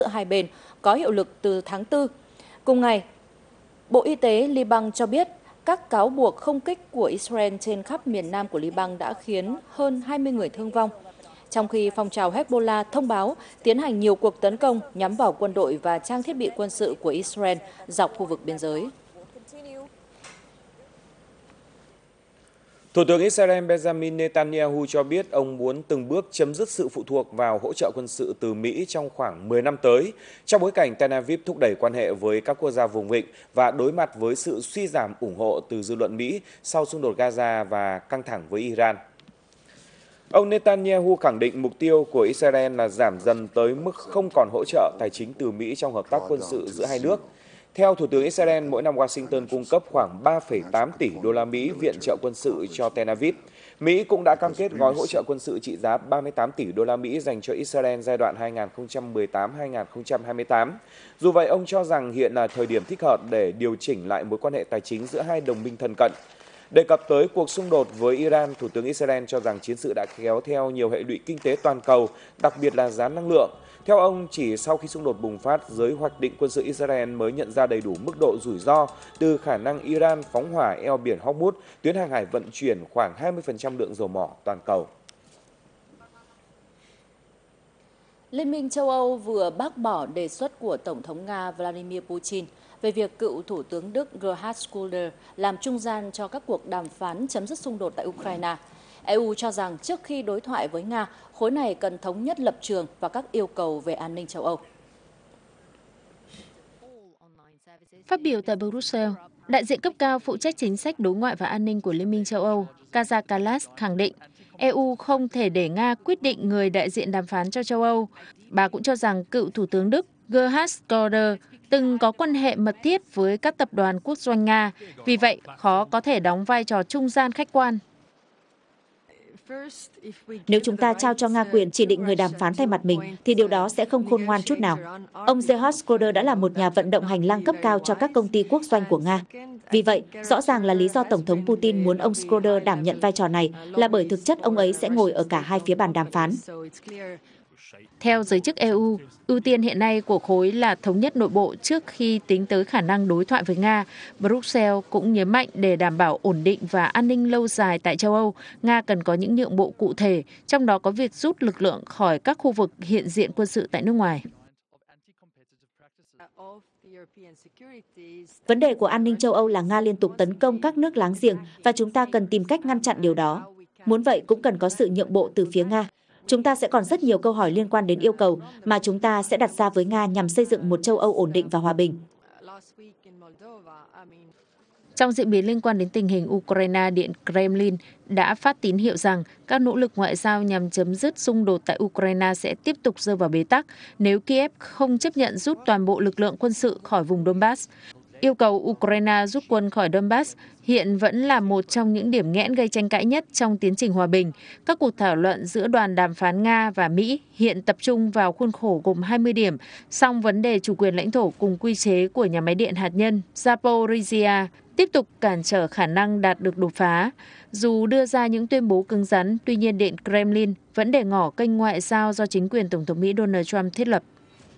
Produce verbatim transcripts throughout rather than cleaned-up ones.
giữa hai bên có hiệu lực từ tháng tư. Cùng ngày, Bộ Y tế Liban cho biết các cáo buộc không kích của Israel trên khắp miền nam của Liban đã khiến hơn hai mươi người thương vong, trong khi phong trào Hezbollah thông báo tiến hành nhiều cuộc tấn công nhắm vào quân đội và trang thiết bị quân sự của Israel dọc khu vực biên giới. Thủ tướng Israel Benjamin Netanyahu cho biết ông muốn từng bước chấm dứt sự phụ thuộc vào hỗ trợ quân sự từ Mỹ trong khoảng mười năm tới, trong bối cảnh Tel Aviv thúc đẩy quan hệ với các quốc gia vùng vịnh và đối mặt với sự suy giảm ủng hộ từ dư luận Mỹ sau xung đột Gaza và căng thẳng với Iran. Ông Netanyahu khẳng định mục tiêu của Israel là giảm dần tới mức không còn hỗ trợ tài chính từ Mỹ trong hợp tác quân sự giữa hai nước. Theo Thủ tướng Israel, mỗi năm Washington cung cấp khoảng ba phẩy tám tỷ đô la Mỹ viện trợ quân sự cho Tel Aviv. Mỹ cũng đã cam kết gói hỗ trợ quân sự trị giá ba mươi tám tỷ đô la Mỹ dành cho Israel giai đoạn hai nghìn không trăm mười tám đến hai nghìn không trăm hai mươi tám. Dù vậy, ông cho rằng hiện là thời điểm thích hợp để điều chỉnh lại mối quan hệ tài chính giữa hai đồng minh thân cận. Đề cập tới cuộc xung đột với Iran, Thủ tướng Israel cho rằng chiến sự đã kéo theo nhiều hệ lụy kinh tế toàn cầu, đặc biệt là giá năng lượng. Theo ông, chỉ sau khi xung đột bùng phát, giới hoạch định quân sự Israel mới nhận ra đầy đủ mức độ rủi ro từ khả năng Iran phóng hỏa eo biển Hormuz, tuyến hàng hải vận chuyển khoảng hai mươi phần trăm lượng dầu mỏ toàn cầu. Liên minh châu Âu vừa bác bỏ đề xuất của Tổng thống Nga Vladimir Putin về việc cựu Thủ tướng Đức Gerhard Schröder làm trung gian cho các cuộc đàm phán chấm dứt xung đột tại Ukraine. e u cho rằng trước khi đối thoại với Nga, khối này cần thống nhất lập trường và các yêu cầu về an ninh châu Âu. Phát biểu tại Brussels, đại diện cấp cao phụ trách chính sách đối ngoại và an ninh của Liên minh châu Âu, Kaja Kallas khẳng định e u không thể để Nga quyết định người đại diện đàm phán cho châu Âu. Bà cũng cho rằng cựu Thủ tướng Đức Gerhard Schröder từng có quan hệ mật thiết với các tập đoàn quốc doanh Nga, vì vậy khó có thể đóng vai trò trung gian khách quan. Nếu chúng ta trao cho Nga quyền chỉ định người đàm phán thay mặt mình, thì điều đó sẽ không khôn ngoan chút nào. Ông Gerhard Schröder đã là một nhà vận động hành lang cấp cao cho các công ty quốc doanh của Nga. Vì vậy, rõ ràng là lý do Tổng thống Putin muốn ông Schröder đảm nhận vai trò này là bởi thực chất ông ấy sẽ ngồi ở cả hai phía bàn đàm phán. Theo giới chức e u, ưu tiên hiện nay của khối là thống nhất nội bộ trước khi tính tới khả năng đối thoại với Nga. Brussels cũng nhấn mạnh để đảm bảo ổn định và an ninh lâu dài tại châu Âu, Nga cần có những nhượng bộ cụ thể, trong đó có việc rút lực lượng khỏi các khu vực hiện diện quân sự tại nước ngoài. Vấn đề của an ninh châu Âu là Nga liên tục tấn công các nước láng giềng và chúng ta cần tìm cách ngăn chặn điều đó. Muốn vậy cũng cần có sự nhượng bộ từ phía Nga. Chúng ta sẽ còn rất nhiều câu hỏi liên quan đến yêu cầu mà chúng ta sẽ đặt ra với Nga nhằm xây dựng một châu Âu ổn định và hòa bình. Trong diễn biến liên quan đến tình hình Ukraine, Điện Kremlin đã phát tín hiệu rằng các nỗ lực ngoại giao nhằm chấm dứt xung đột tại Ukraine sẽ tiếp tục rơi vào bế tắc nếu Kiev không chấp nhận rút toàn bộ lực lượng quân sự khỏi vùng Donbass. Yêu cầu Ukraine rút quân khỏi Donbass hiện vẫn là một trong những điểm nghẽn gây tranh cãi nhất trong tiến trình hòa bình. Các cuộc thảo luận giữa đoàn đàm phán Nga và Mỹ hiện tập trung vào khuôn khổ gồm hai mươi điểm, song vấn đề chủ quyền lãnh thổ cùng quy chế của nhà máy điện hạt nhân Zaporizhia tiếp tục cản trở khả năng đạt được đột phá. Dù đưa ra những tuyên bố cứng rắn, tuy nhiên Điện Kremlin vẫn để ngỏ kênh ngoại giao do chính quyền Tổng thống Mỹ Donald Trump thiết lập.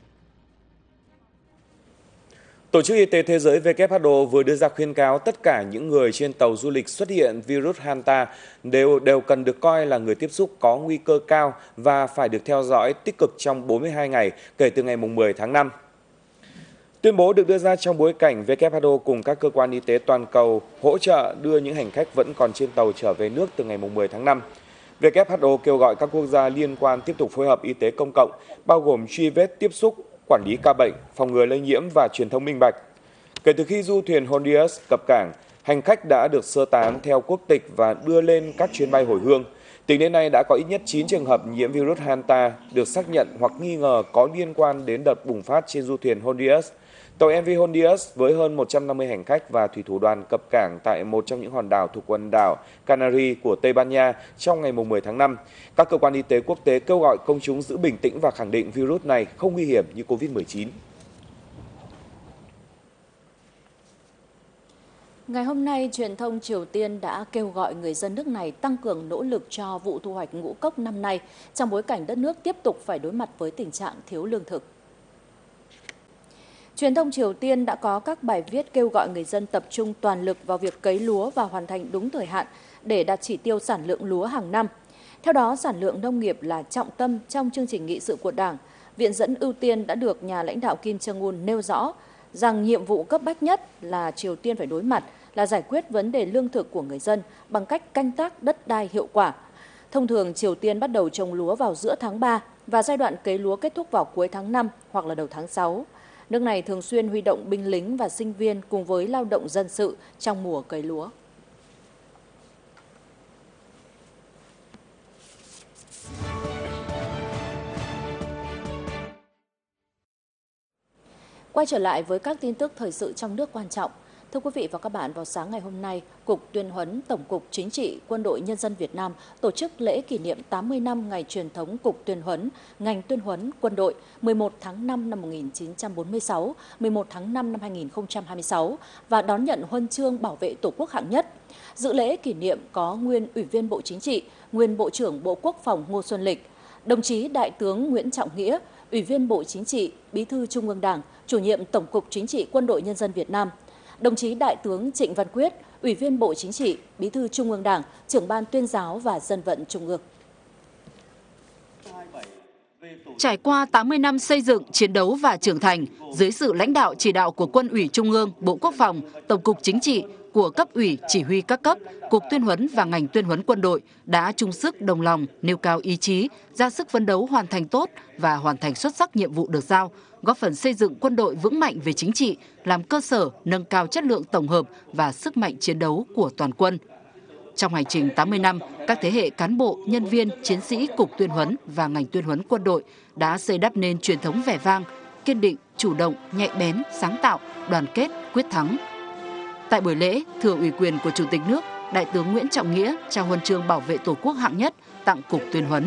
Tổ chức Y tế Thế giới W H O vừa đưa ra khuyến cáo tất cả những người trên tàu du lịch xuất hiện virus Hanta đều đều cần được coi là người tiếp xúc có nguy cơ cao và phải được theo dõi tích cực trong bốn mươi hai ngày kể từ ngày mười tháng năm. Tuyên bố được đưa ra trong bối cảnh W H O cùng các cơ quan y tế toàn cầu hỗ trợ đưa những hành khách vẫn còn trên tàu trở về nước từ ngày mười tháng năm. W H O kêu gọi các quốc gia liên quan tiếp tục phối hợp y tế công cộng, bao gồm truy vết tiếp xúc, quản lý ca bệnh, phòng ngừa lây nhiễm và truyền thông minh bạch. Kể từ khi du thuyền Hondius cập cảng, hành khách đã được sơ tán theo quốc tịch và đưa lên các chuyến bay hồi hương. Tính đến nay đã có ít nhất chín trường hợp nhiễm virus Hanta được xác nhận hoặc nghi ngờ có liên quan đến đợt bùng phát trên du thuyền Hondius. Tàu em vê Hondius với hơn một trăm năm mươi hành khách và thủy thủ đoàn cập cảng tại một trong những hòn đảo thuộc quần đảo Canary của Tây Ban Nha trong ngày mười tháng năm. Các cơ quan y tế quốc tế kêu gọi công chúng giữ bình tĩnh và khẳng định virus này không nguy hiểm như Covid mười chín. Ngày hôm nay, truyền thông Triều Tiên đã kêu gọi người dân nước này tăng cường nỗ lực cho vụ thu hoạch ngũ cốc năm nay, trong bối cảnh đất nước tiếp tục phải đối mặt với tình trạng thiếu lương thực. Truyền thông Triều Tiên đã có các bài viết kêu gọi người dân tập trung toàn lực vào việc cấy lúa và hoàn thành đúng thời hạn để đạt chỉ tiêu sản lượng lúa hàng năm. Theo đó, sản lượng nông nghiệp là trọng tâm trong chương trình nghị sự của Đảng. Viện dẫn ưu tiên đã được nhà lãnh đạo Kim Jong-un nêu rõ rằng nhiệm vụ cấp bách nhất là Triều Tiên phải đối mặt là giải quyết vấn đề lương thực của người dân bằng cách canh tác đất đai hiệu quả. Thông thường, Triều Tiên bắt đầu trồng lúa vào giữa tháng ba và giai đoạn cấy lúa kết thúc vào cuối tháng năm hoặc là đầu tháng sáu. Nước này thường xuyên huy động binh lính và sinh viên cùng với lao động dân sự trong mùa cấy lúa. Quay trở lại với các tin tức thời sự trong nước quan trọng. Thưa quý vị và các bạn, vào sáng ngày hôm nay, Cục Tuyên huấn Tổng cục Chính trị Quân đội Nhân dân Việt Nam tổ chức lễ kỷ niệm tám mươi năm ngày truyền thống Cục Tuyên huấn, ngành tuyên huấn quân đội mười một tháng năm năm một nghìn chín trăm bốn mươi sáu, mười một tháng năm năm hai nghìn không trăm hai mươi sáu và đón nhận huân chương bảo vệ Tổ quốc hạng nhất. Dự lễ kỷ niệm có nguyên Ủy viên Bộ Chính trị, nguyên Bộ trưởng Bộ Quốc phòng Ngô Xuân Lịch, đồng chí Đại tướng Nguyễn Trọng Nghĩa, Ủy viên Bộ Chính trị, Bí thư Trung ương Đảng, Chủ nhiệm Tổng cục Chính trị Quân đội Nhân dân Việt Nam, đồng chí Đại tướng Trịnh Văn Quyết, Ủy viên Bộ Chính trị, Bí thư Trung ương Đảng, Trưởng ban Tuyên giáo và Dân vận Trung ương. Trải qua tám mươi năm xây dựng, chiến đấu và trưởng thành, dưới sự lãnh đạo chỉ đạo của Quân ủy Trung ương, Bộ Quốc phòng, Tổng cục Chính trị, của cấp ủy chỉ huy các cấp, Cục Tuyên huấn và ngành tuyên huấn quân đội đã chung sức đồng lòng, nêu cao ý chí, ra sức phấn đấu hoàn thành tốt và hoàn thành xuất sắc nhiệm vụ được giao, góp phần xây dựng quân đội vững mạnh về chính trị, làm cơ sở nâng cao chất lượng tổng hợp và sức mạnh chiến đấu của toàn quân. Trong hành trình tám mươi năm, các thế hệ cán bộ, nhân viên, chiến sĩ Cục Tuyên huấn và ngành tuyên huấn quân đội đã xây đắp nên truyền thống vẻ vang, kiên định, chủ động, nhạy bén, sáng tạo, đoàn kết, quyết thắng. Tại buổi lễ, thừa ủy quyền của Chủ tịch nước, Đại tướng Nguyễn Trọng Nghĩa trao huân chương bảo vệ Tổ quốc hạng nhất tặng Cục Tuyên huấn.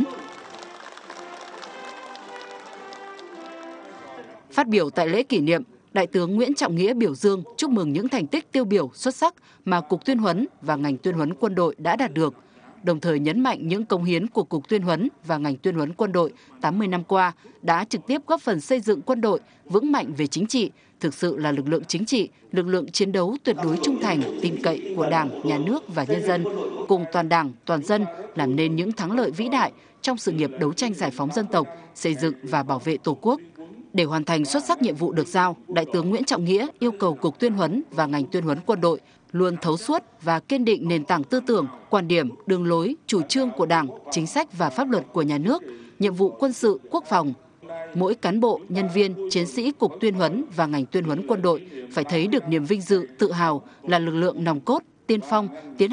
Phát biểu tại lễ kỷ niệm, Đại tướng Nguyễn Trọng Nghĩa biểu dương chúc mừng những thành tích tiêu biểu xuất sắc mà Cục Tuyên huấn và ngành tuyên huấn quân đội đã đạt được, đồng thời nhấn mạnh những công hiến của Cục Tuyên huấn và ngành tuyên huấn quân đội tám mươi năm qua đã trực tiếp góp phần xây dựng quân đội vững mạnh về chính trị, thực sự là lực lượng chính trị, lực lượng chiến đấu tuyệt đối trung thành, tin cậy của Đảng, Nhà nước và nhân dân, cùng toàn Đảng, toàn dân làm nên những thắng lợi vĩ đại trong sự nghiệp đấu tranh giải phóng dân tộc, xây dựng và bảo vệ Tổ quốc. Để hoàn thành xuất sắc nhiệm vụ được giao, Đại tướng Nguyễn Trọng Nghĩa yêu cầu Cục Tuyên huấn và ngành tuyên huấn quân đội luôn thấu suốt và kiên định nền tảng tư tưởng, quan điểm, đường lối, chủ trương của Đảng, chính sách và pháp luật của nhà nước, nhiệm vụ quân sự, quốc phòng. Mỗi cán bộ, nhân viên, chiến sĩ Cục Tuyên huấn và ngành tuyên huấn quân đội phải thấy được niềm vinh dự, tự hào là lực lượng nòng cốt, tiên phong, tiến